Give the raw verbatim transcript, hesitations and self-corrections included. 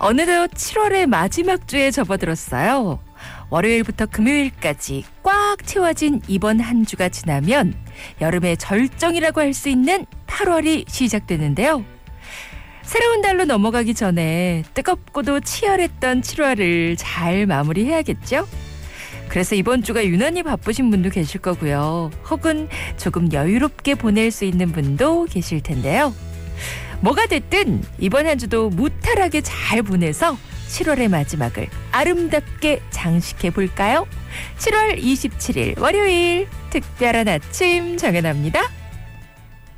어느덧 칠월의 마지막 주에 접어들었어요. 월요일부터 금요일까지 꽉 채워진 이번 한 주가 지나면 여름의 절정이라고 할 수 있는 팔월이 시작되는데요. 새로운 달로 넘어가기 전에 뜨겁고도 치열했던 칠월을 잘 마무리해야겠죠? 그래서 이번 주가 유난히 바쁘신 분도 계실 거고요. 혹은 조금 여유롭게 보낼 수 있는 분도 계실 텐데요. 뭐가 됐든 이번 한 주도 무탈하게 잘 보내서 칠월의 마지막을 아름답게 장식해 볼까요? 칠월 이십칠일 월요일 특별한 아침 정연아입니다.